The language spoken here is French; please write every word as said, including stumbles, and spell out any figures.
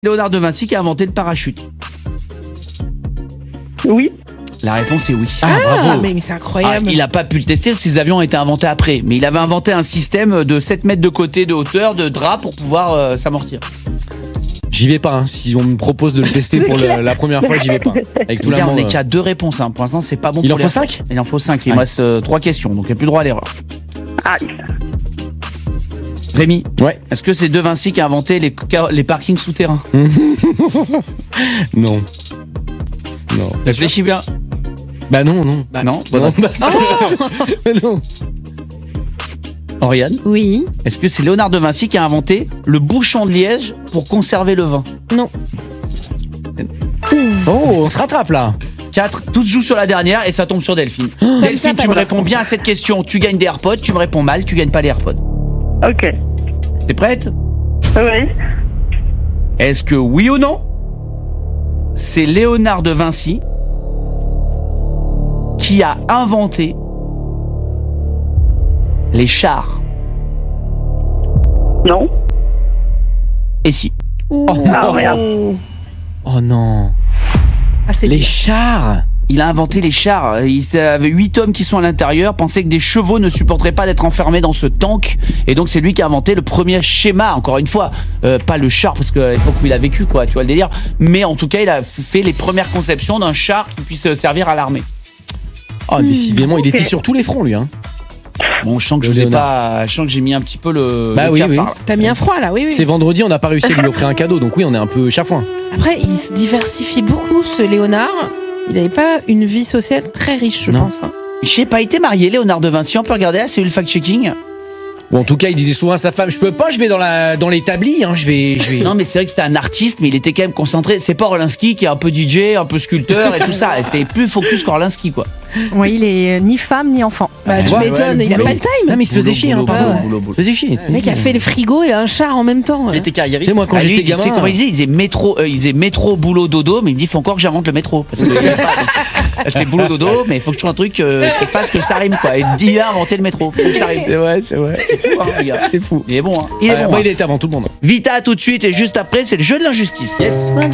Léonard de Vinci qui a inventé le parachute. Oui. La réponse est oui. Ah, bravo. mais, mais c'est incroyable. Ah, il n'a pas pu le tester parce que ces avions ont été inventés après. Mais il avait inventé un système de sept mètres de côté de hauteur, de drap pour pouvoir euh, s'amortir. J'y vais pas, hein. Si on me propose de le tester C'est pour le- clair. la première fois, j'y vais pas. Avec tout Là, on l'amour, n'est euh. qu'à deux réponses. Hein. Pour l'instant, c'est pas bon. Il pour en les faut réponses. cinq Il en faut cinq. Il Ouais. me reste euh, trois questions, donc il n'y a plus droit à l'erreur. Aïe. Rémi, Ouais. est-ce que c'est De Vinci qui a inventé les, ca- les parkings souterrains? Non. Non. Réfléchis bien. Bah non, non. Bah non, non. Bah non. Oriane, Oui. est-ce que c'est Léonard de Vinci qui a inventé le bouchon de liège pour conserver le vin? Non. Oh, on se rattrape là. quatre. Tout se joue sur la dernière et ça tombe sur Delphine. Delphine, ça, tu pas me de réponds réponse. bien à cette question. Tu gagnes des AirPods. Tu me réponds mal. Tu gagnes pas les AirPods. Ok. T'es prête? Oui. Est-ce que oui ou non, c'est Léonard de Vinci qui a inventé les chars? Non. Et si? Ouh. Ah, regarde. Oh non. Ah, c'est Les dur. chars. Il a inventé les chars. Il y avait huit hommes qui sont à l'intérieur, pensaient que des chevaux ne supporteraient pas d'être enfermés dans ce tank. Et donc c'est lui qui a inventé le premier schéma, encore une fois. Euh, pas le char, parce qu'à l'époque où il a vécu, quoi, tu vois le délire. Mais en tout cas, il a fait les premières conceptions d'un char qui puisse servir à l'armée. Oh, décidément, il ok. était sur tous les fronts, lui. Hein. Bon, je sens que je Le l'ai Léonard. pas. Je sens que j'ai mis un petit peu le. Bah le oui, cafard, oui. là. T'as mis un froid là, oui, oui. C'est vendredi, on n'a pas réussi à lui offrir un cadeau, donc oui, on est un peu chafouin. Après, il se diversifie beaucoup, ce Léonard. Il n'avait pas une vie sociale très riche, je Non. pense. hein. Je sais pas, il était marié, Léonard de Vinci. On peut regarder là, c'est eu le fact-checking. Ou en tout cas, il disait souvent à sa femme, je peux pas, je vais dans la dans l'établi, hein, je vais, je vais. Non, mais c'est vrai que c'était un artiste, mais il était quand même concentré. C'est pas Orlinski qui est un peu D J, un peu sculpteur et tout ça. Et c'est plus focus qu'Orlinski, quoi. Oui, il est ni femme ni enfant. Bah, tu Ouais, m'étonnes, ouais, il a boulot. pas le time. Non, mais il se faisait Boulot, chier, hein, boulot, pardon. boulot, boulot, boulot. Il se faisait chier. Le mec a fait le frigo et un char en même temps. Il était carriériste. Tu sais, moi, quand Ah, lui, j'étais il dit, tu sais gamin. comment il disait, il disait métro, euh, il disait métro, boulot, dodo, mais il dit, faut encore que j'invente le métro. Parce que il y a pas- c'est boulot, dodo, mais il faut que je trouve un truc euh, qui fasse que ça rime, quoi. Et il a inventé le métro. Faut que ça rime. C'est vrai, c'est vrai. C'est fou, hein, les gars. C'est fou. Il est bon, hein. Il est Ouais, bon. moi, hein. il était avant tout le monde. Vita, tout de suite, et juste après, c'est le jeu de l'injustice. Yes.